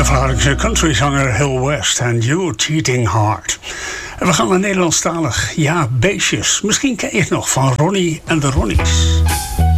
De Vlaamse countryzanger Hill West en You Cheating Hard. En we gaan naar Nederlandstalig. Ja, beestjes. Misschien ken je het nog van Ronnie en de Ronnies.